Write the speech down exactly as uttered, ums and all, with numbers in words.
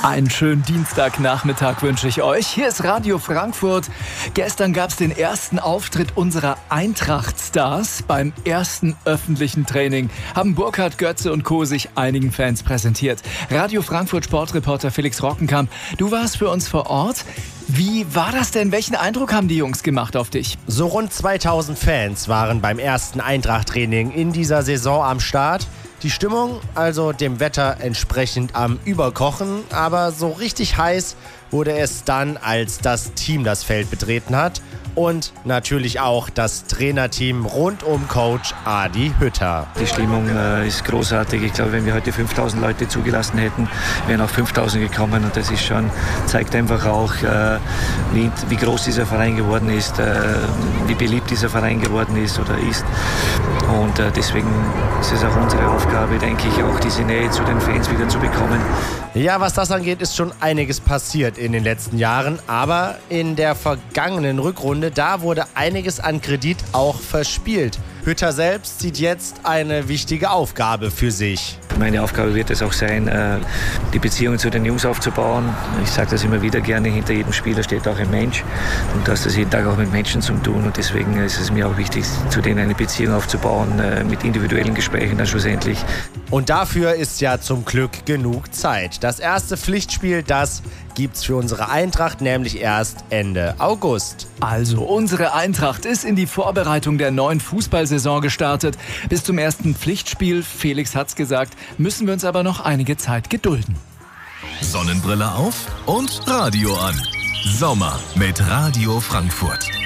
Einen schönen Dienstagnachmittag wünsche ich euch. Hier ist Radio Frankfurt. Gestern gab es den ersten Auftritt unserer Eintracht-Stars. Beim ersten öffentlichen Training haben Burkhard, Götze und Co. sich einigen Fans präsentiert. Radio Frankfurt Sportreporter Felix Rockenkamp, du warst für uns vor Ort. Wie war das denn? Welchen Eindruck haben die Jungs gemacht auf dich? So rund zweitausend Fans waren beim ersten Eintracht-Training in dieser Saison am Start. Die Stimmung also dem Wetter entsprechend am Überkochen, aber so richtig heiß wurde es dann, als das Team das Feld betreten hat und natürlich auch das Trainerteam rund um Coach Adi Hütter. Die Stimmung äh, ist großartig. Ich glaube, wenn wir heute fünftausend Leute zugelassen hätten, wären auch fünftausend gekommen und das ist schon, zeigt einfach auch, äh, wie, wie groß dieser Verein geworden ist, äh, wie beliebt dieser Verein geworden ist oder ist. Und äh, deswegen ist es auch unsere Aufgabe, denke ich, auch diese Nähe zu den Fans wieder zu bekommen. Ja, was das angeht, ist schon einiges passiert in den letzten Jahren. Aber in der vergangenen Rückrunde, da wurde einiges an Kredit auch verspielt. Hütter selbst sieht jetzt eine wichtige Aufgabe für sich. Meine Aufgabe wird es auch sein, die Beziehung zu den Jungs aufzubauen. Ich sage das immer wieder gerne, hinter jedem Spieler steht auch ein Mensch. Und du hast das jeden Tag auch mit Menschen zu tun. Und deswegen ist es mir auch wichtig, zu denen eine Beziehung aufzubauen, mit individuellen Gesprächen dann schlussendlich. Und dafür ist ja zum Glück genug Zeit. Das erste Pflichtspiel, das gibt's für unsere Eintracht nämlich erst Ende August. Also, unsere Eintracht ist in die Vorbereitung der neuen Fußballsaison gestartet. Bis zum ersten Pflichtspiel, Felix hat's gesagt, müssen wir uns aber noch einige Zeit gedulden. Sonnenbrille auf und Radio an. Sommer mit Radio Frankfurt.